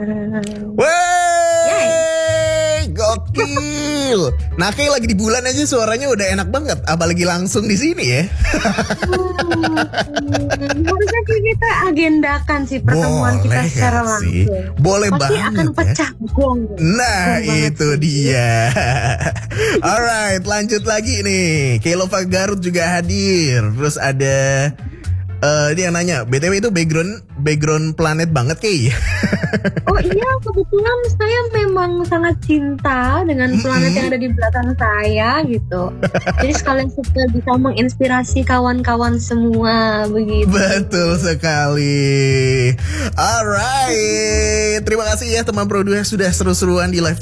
Wey, gokil. Nah, kayak lagi di bulan aja suaranya udah enak banget, apalagi langsung di sini ya. Harusnya kita agendakan sih pertemuan kita secara langsung. Boleh pasti banget akan pecah gong. Nah, itu dia. Alright, lanjut lagi nih. Kelova Garut juga hadir. Terus ada dia yang nanya, BTW itu background planet banget Kay. Oh iya, kebetulan saya memang sangat cinta dengan planet yang ada di belakang saya gitu. Jadi sekalian supaya bisa menginspirasi kawan-kawan semua begitu. Betul sekali. Alright, terima kasih ya teman produser sudah seru-seruan di live